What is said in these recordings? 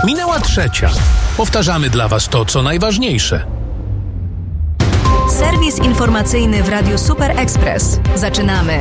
Minęła 3:00. Powtarzamy dla Was to, co najważniejsze. Serwis informacyjny w Radiu Super Express. Zaczynamy.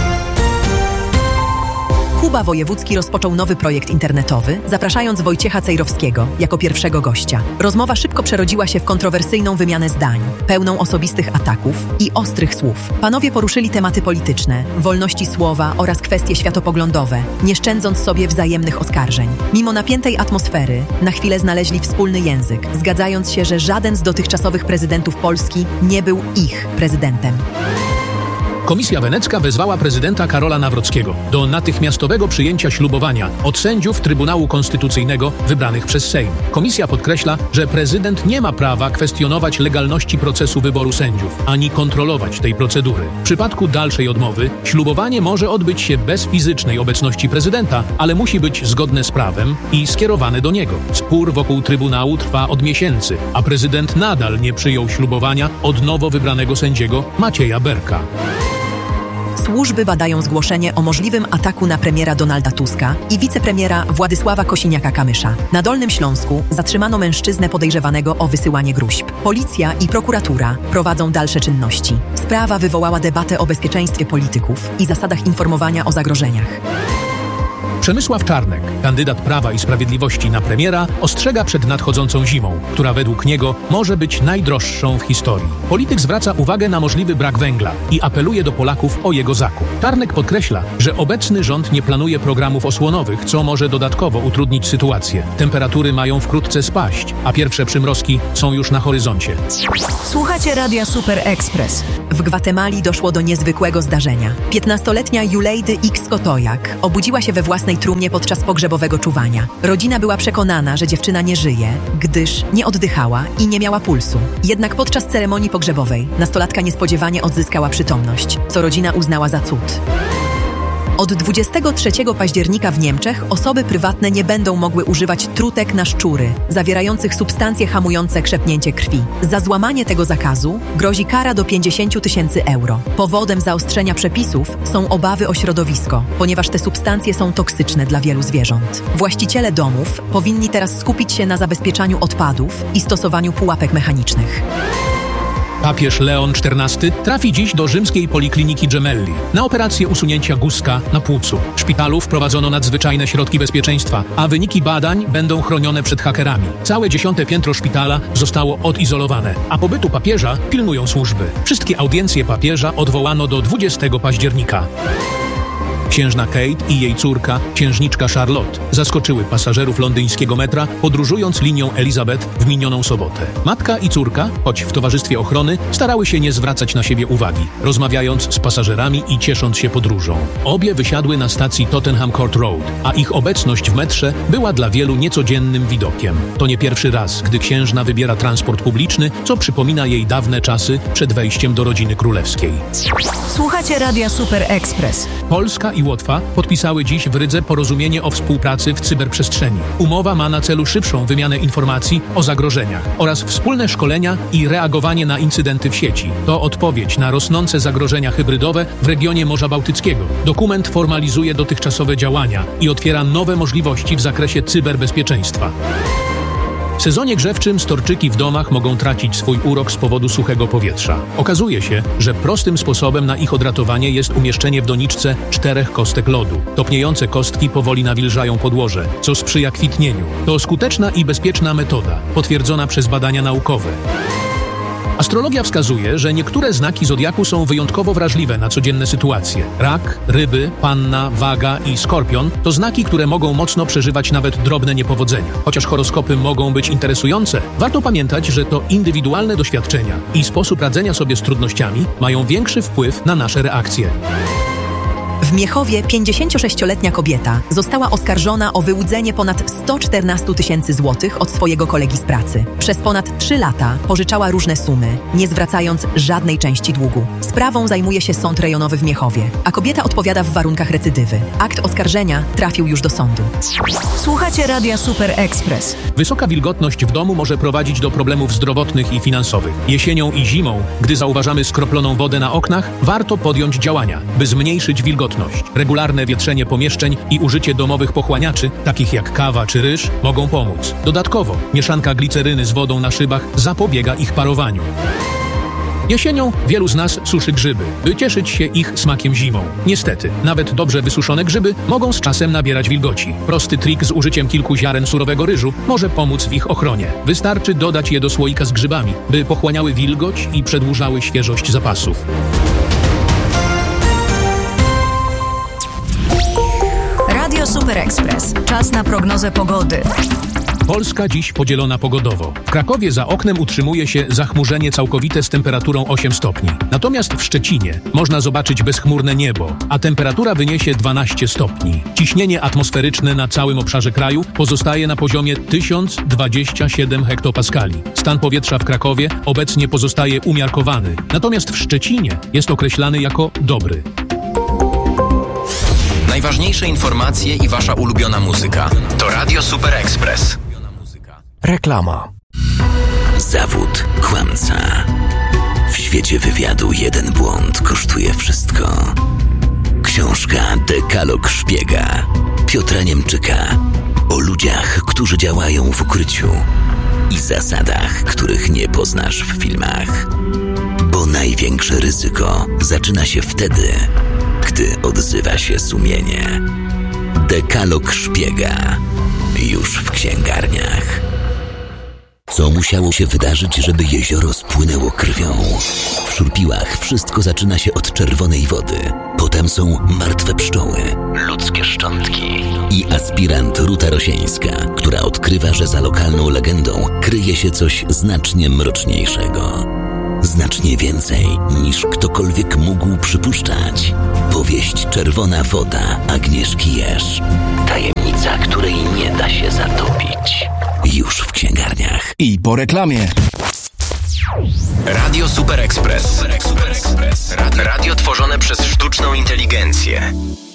Kuba Wojewódzki rozpoczął nowy projekt internetowy, zapraszając Wojciecha Cejrowskiego jako pierwszego gościa. Rozmowa szybko przerodziła się w kontrowersyjną wymianę zdań, pełną osobistych ataków i ostrych słów. Panowie poruszyli tematy polityczne, wolności słowa oraz kwestie światopoglądowe, nie szczędząc sobie wzajemnych oskarżeń. Mimo napiętej atmosfery, na chwilę znaleźli wspólny język, zgadzając się, że żaden z dotychczasowych prezydentów Polski nie był ich prezydentem. Komisja Wenecka wezwała prezydenta Karola Nawrockiego do natychmiastowego przyjęcia ślubowania od sędziów Trybunału Konstytucyjnego wybranych przez Sejm. Komisja podkreśla, że prezydent nie ma prawa kwestionować legalności procesu wyboru sędziów, ani kontrolować tej procedury. W przypadku dalszej odmowy ślubowanie może odbyć się bez fizycznej obecności prezydenta, ale musi być zgodne z prawem i skierowane do niego. Spór wokół Trybunału trwa od miesięcy, a prezydent nadal nie przyjął ślubowania od nowo wybranego sędziego Macieja Berka. Służby badają zgłoszenie o możliwym ataku na premiera Donalda Tuska i wicepremiera Władysława Kosiniaka-Kamysza. Na Dolnym Śląsku zatrzymano mężczyznę podejrzewanego o wysyłanie gróźb. Policja i prokuratura prowadzą dalsze czynności. Sprawa wywołała debatę o bezpieczeństwie polityków i zasadach informowania o zagrożeniach. Przemysław Czarnek, kandydat Prawa i Sprawiedliwości na premiera, ostrzega przed nadchodzącą zimą, która według niego może być najdroższą w historii. Polityk zwraca uwagę na możliwy brak węgla i apeluje do Polaków o jego zakup. Czarnek podkreśla, że obecny rząd nie planuje programów osłonowych, co może dodatkowo utrudnić sytuację. Temperatury mają wkrótce spaść, a pierwsze przymrozki są już na horyzoncie. Słuchacie Radia Super Express. W Gwatemali doszło do niezwykłego zdarzenia. 15-letnia Julejdy X Kotojak obudziła się we własnej trumnie podczas pogrzebowego czuwania. Rodzina była przekonana, że dziewczyna nie żyje, gdyż nie oddychała i nie miała pulsu. Jednak podczas ceremonii pogrzebowej nastolatka niespodziewanie odzyskała przytomność, co rodzina uznała za cud. Od 23 października w Niemczech osoby prywatne nie będą mogły używać trutek na szczury, zawierających substancje hamujące krzepnięcie krwi. Za złamanie tego zakazu grozi kara do 50 000 euro. Powodem zaostrzenia przepisów są obawy o środowisko, ponieważ te substancje są toksyczne dla wielu zwierząt. Właściciele domów powinni teraz skupić się na zabezpieczaniu odpadów i stosowaniu pułapek mechanicznych. Papież Leon XIV trafi dziś do rzymskiej polikliniki Gemelli na operację usunięcia guzka na płucu. W szpitalu wprowadzono nadzwyczajne środki bezpieczeństwa, a wyniki badań będą chronione przed hakerami. Całe 10. piętro szpitala zostało odizolowane, a pobytu papieża pilnują służby. Wszystkie audiencje papieża odwołano do 20 października. Księżna Kate i jej córka, księżniczka Charlotte, zaskoczyły pasażerów londyńskiego metra, podróżując linią Elizabeth w minioną sobotę. Matka i córka, choć w towarzystwie ochrony, starały się nie zwracać na siebie uwagi, rozmawiając z pasażerami i ciesząc się podróżą. Obie wysiadły na stacji Tottenham Court Road, a ich obecność w metrze była dla wielu niecodziennym widokiem. To nie pierwszy raz, gdy księżna wybiera transport publiczny, co przypomina jej dawne czasy przed wejściem do rodziny królewskiej. Słuchacie Radia Super Express. Polska i Łotwa podpisały dziś w Rydze porozumienie o współpracy w cyberprzestrzeni. Umowa ma na celu szybszą wymianę informacji o zagrożeniach oraz wspólne szkolenia i reagowanie na incydenty w sieci. To odpowiedź na rosnące zagrożenia hybrydowe w regionie Morza Bałtyckiego. Dokument formalizuje dotychczasowe działania i otwiera nowe możliwości w zakresie cyberbezpieczeństwa. W sezonie grzewczym storczyki w domach mogą tracić swój urok z powodu suchego powietrza. Okazuje się, że prostym sposobem na ich odratowanie jest umieszczenie w doniczce 4 kostek lodu. Topniejące kostki powoli nawilżają podłoże, co sprzyja kwitnieniu. To skuteczna i bezpieczna metoda, potwierdzona przez badania naukowe. Astrologia wskazuje, że niektóre znaki zodiaku są wyjątkowo wrażliwe na codzienne sytuacje. Rak, ryby, panna, waga i skorpion to znaki, które mogą mocno przeżywać nawet drobne niepowodzenia. Chociaż horoskopy mogą być interesujące, warto pamiętać, że to indywidualne doświadczenia i sposób radzenia sobie z trudnościami mają większy wpływ na nasze reakcje. W Miechowie 56-letnia kobieta została oskarżona o wyłudzenie ponad 114 000 złotych od swojego kolegi z pracy. Przez ponad 3 lata pożyczała różne sumy, nie zwracając żadnej części długu. Sprawą zajmuje się Sąd Rejonowy w Miechowie, a kobieta odpowiada w warunkach recydywy. Akt oskarżenia trafił już do sądu. Słuchacie Radia Super Express. Wysoka wilgotność w domu może prowadzić do problemów zdrowotnych i finansowych. Jesienią i zimą, gdy zauważamy skroploną wodę na oknach, warto podjąć działania, by zmniejszyć wilgotność. wilgotność. Regularne wietrzenie pomieszczeń i użycie domowych pochłaniaczy, takich jak kawa czy ryż, mogą pomóc. Dodatkowo, mieszanka gliceryny z wodą na szybach zapobiega ich parowaniu. Jesienią wielu z nas suszy grzyby, by cieszyć się ich smakiem zimą. Niestety, nawet dobrze wysuszone grzyby mogą z czasem nabierać wilgoci. Prosty trik z użyciem kilku ziaren surowego ryżu może pomóc w ich ochronie. Wystarczy dodać je do słoika z grzybami, by pochłaniały wilgoć i przedłużały świeżość zapasów. Radio Super Express. Czas na prognozę pogody. Polska dziś podzielona pogodowo. W Krakowie za oknem utrzymuje się zachmurzenie całkowite z temperaturą 8 stopni. Natomiast w Szczecinie można zobaczyć bezchmurne niebo, a temperatura wyniesie 12 stopni. Ciśnienie atmosferyczne na całym obszarze kraju pozostaje na poziomie 1027 hektopaskali. Stan powietrza w Krakowie obecnie pozostaje umiarkowany, natomiast w Szczecinie jest określany jako dobry. Najważniejsze informacje i wasza ulubiona muzyka to Radio Super Express. Reklama. Zawód kłamca. W świecie wywiadu jeden błąd kosztuje wszystko. Książka Dekalog szpiega Piotra Niemczyka o ludziach, którzy działają w ukryciu i zasadach, których nie poznasz w filmach. Bo największe ryzyko zaczyna się wtedy, gdy odzywa się sumienie. Dekalog szpiega już w księgarniach. Co musiało się wydarzyć, żeby jezioro spłynęło krwią? W Szurpiłach wszystko zaczyna się od czerwonej wody. Potem są martwe pszczoły, ludzkie szczątki i aspirant Ruta Rosieńska, która odkrywa, że za lokalną legendą kryje się coś znacznie mroczniejszego. Znacznie więcej niż ktokolwiek mógł przypuszczać. Powieść Czerwona woda Agnieszki Jerz. Tajemnica, której nie da się zatopić. Już w księgarniach. I po reklamie. Radio Super Express. Radio tworzone przez sztuczną inteligencję.